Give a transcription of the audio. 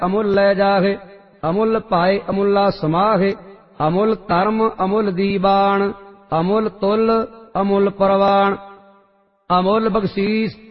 अमुल लै जाहे। अमुल पाए अमुला समाहे। अमुल धर्म अमुल दीवान। अमुल तुल अमुल परवान। अमुल बख्शीस